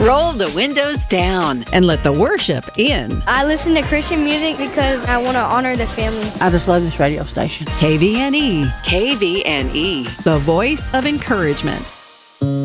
Roll the windows down and let the worship in. I listen to Christian music because I want to honor the family. I just love this radio station. KVNE. KVNE. The voice of encouragement.